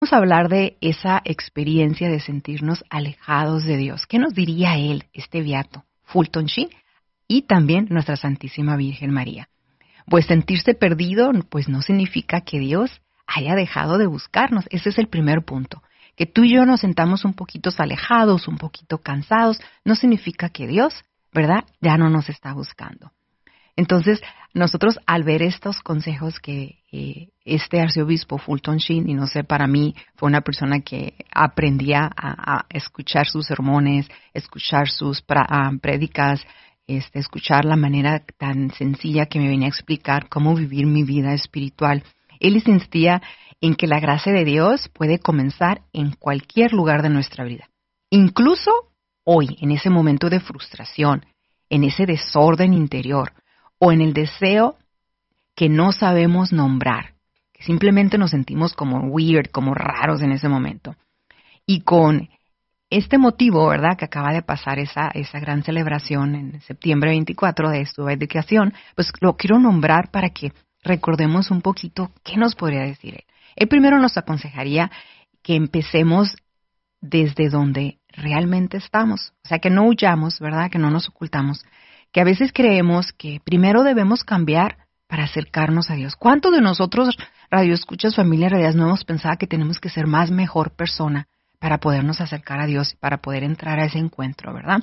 vamos a hablar de esa experiencia de sentirnos alejados de Dios. ¿Qué nos diría él, este beato, Fulton Sheen, y también nuestra Santísima Virgen María? Pues sentirse perdido, pues no significa que Dios haya dejado de buscarnos. Ese es el primer punto. Que tú y yo nos sentamos un poquito alejados, un poquito cansados, no significa que Dios, ¿verdad?, ya no nos está buscando. Entonces, nosotros al ver estos consejos que este arzobispo Fulton Sheen, y no sé, para mí fue una persona que aprendía a escuchar sus sermones, escuchar sus prédicas, escuchar la manera tan sencilla que me venía a explicar cómo vivir mi vida espiritual. Él insistía en que la gracia de Dios puede comenzar en cualquier lugar de nuestra vida. Incluso hoy, en ese momento de frustración, en ese desorden interior, o en el deseo que no sabemos nombrar, que simplemente nos sentimos como weird, como raros en ese momento. Y con este motivo, ¿verdad?, que acaba de pasar esa gran celebración en septiembre 24 de su dedicación, pues lo quiero nombrar para que recordemos un poquito qué nos podría decir él. Él primero nos aconsejaría que empecemos desde donde realmente estamos. O sea, que no huyamos, ¿verdad?, que no nos ocultamos. Que a veces creemos que primero debemos cambiar para acercarnos a Dios. ¿Cuántos de nosotros, radioescuchas, familia Radias, no hemos pensado que tenemos que ser más mejor persona para podernos acercar a Dios, para poder entrar a ese encuentro, ¿verdad?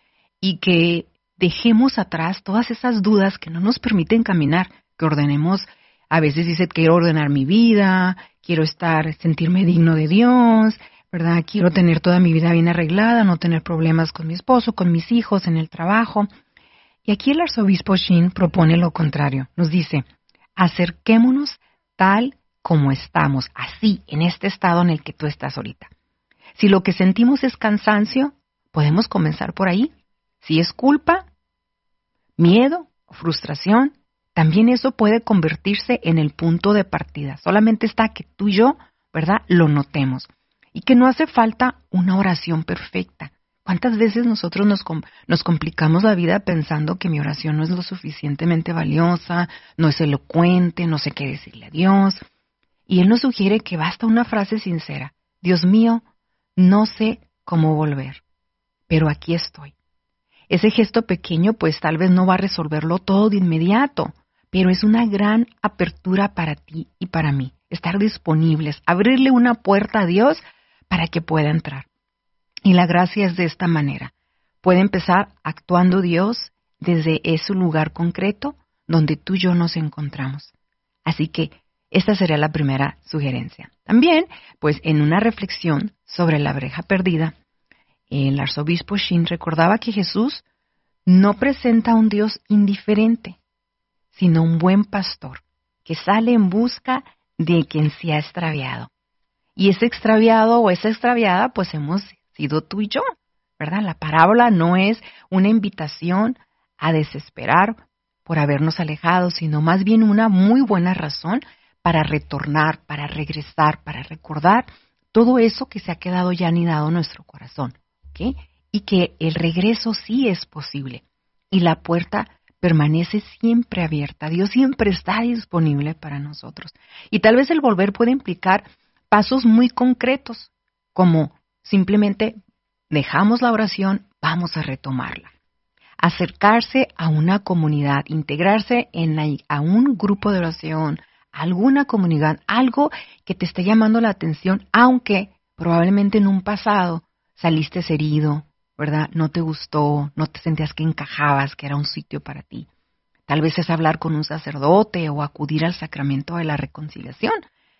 Y que dejemos atrás todas esas dudas que no nos permiten caminar, que ordenemos, a veces dice, quiero ordenar mi vida, quiero sentirme digno de Dios, ¿verdad? Quiero tener toda mi vida bien arreglada, no tener problemas con mi esposo, con mis hijos, en el trabajo. Y aquí el arzobispo Sheen propone lo contrario. Nos dice, acerquémonos tal como estamos, así, en este estado en el que tú estás ahorita. Si lo que sentimos es cansancio, podemos comenzar por ahí. Si es culpa, miedo o frustración, también eso puede convertirse en el punto de partida. Solamente está que tú y yo, ¿verdad?, lo notemos. Y que no hace falta una oración perfecta. ¿Cuántas veces nosotros nos complicamos la vida pensando que mi oración no es lo suficientemente valiosa, no es elocuente, no sé qué decirle a Dios? Y Él nos sugiere que basta una frase sincera. Dios mío, no sé cómo volver, pero aquí estoy. Ese gesto pequeño pues tal vez no va a resolverlo todo de inmediato, pero es una gran apertura para ti y para mí. Estar disponibles, abrirle una puerta a Dios para que pueda entrar. Y la gracia es de esta manera. Puede empezar actuando Dios desde ese lugar concreto donde tú y yo nos encontramos. Así que esta sería la primera sugerencia. También, pues en una reflexión sobre la oveja perdida, el arzobispo Sheen recordaba que Jesús no presenta a un Dios indiferente, sino un buen pastor que sale en busca de quien se ha extraviado. Y ese extraviado o esa extraviada, pues hemos sido tú y yo, ¿verdad? La parábola no es una invitación a desesperar por habernos alejado, sino más bien una muy buena razón para retornar, para regresar, para recordar todo eso que se ha quedado ya anidado en nuestro corazón, ¿ok? Y que el regreso sí es posible y la puerta permanece siempre abierta. Dios siempre está disponible para nosotros. Y tal vez el volver puede implicar pasos muy concretos, como simplemente dejamos la oración, vamos a retomarla. Acercarse a una comunidad, integrarse a un grupo de oración, alguna comunidad, algo que te esté llamando la atención, aunque probablemente en un pasado saliste herido, ¿verdad? No te gustó, no te sentías que encajabas, que era un sitio para ti. Tal vez es hablar con un sacerdote o acudir al sacramento de la reconciliación.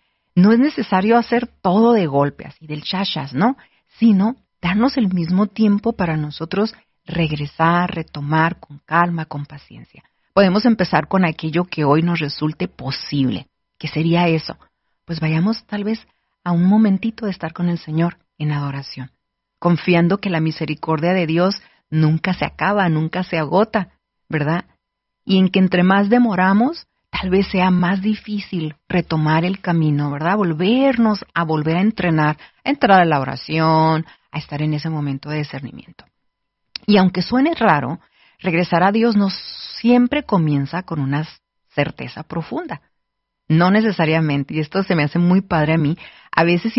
No es necesario hacer todo de golpe, así del chachas, ¿no? Sino darnos el mismo tiempo para nosotros regresar, retomar con calma, con paciencia. Podemos empezar con aquello que hoy nos resulte posible. ¿Qué sería eso? Pues vayamos tal vez a un momentito de estar con el Señor en adoración, confiando que la misericordia de Dios nunca se acaba, nunca se agota, ¿verdad? Y en que entre más demoramos, tal vez sea más difícil retomar el camino, ¿verdad? Volver a entrenar, a entrar a la oración, a estar en ese momento de discernimiento. Y aunque suene raro, regresar a Dios no siempre comienza con una certeza profunda. No necesariamente, y esto se me hace muy padre a mí, a veces